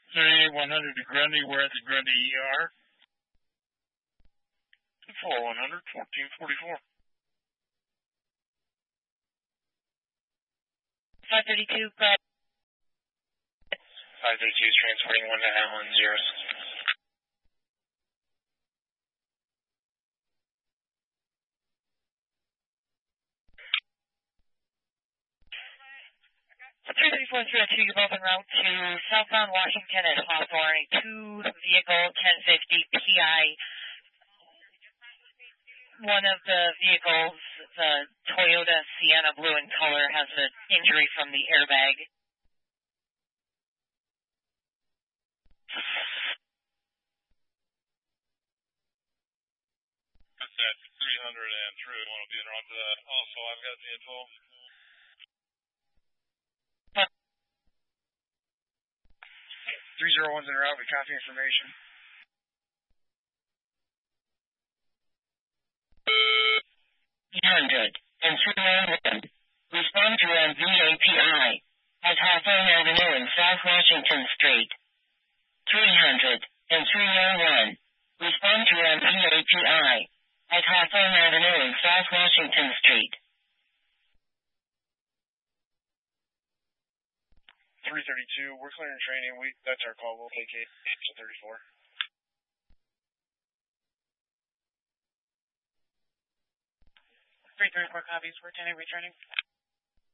Say 100 to Grundy, we're at the Grundy ER. 4100, 1444. 532, 532 is transporting 1 to Allen, 0. 3343, you're both en route to southbound Washington at Hawthorne. A 2-vehicle 1050 PI. One of the vehicles, the Toyota Sienna blue in color, has an injury from the airbag. That's at 300 and True. Want to be en route to that. Also, I've got the info. 301's en route. We copy information. And 391. Respond to VAPI at Hawthorne Avenue and South Washington Street. 300 and 391. Respond to VAPI at Hawthorne Avenue and South Washington Street. 332, we're clearing training. That's our call. We'll take it. 34. 334 copies. We're 10 retraining.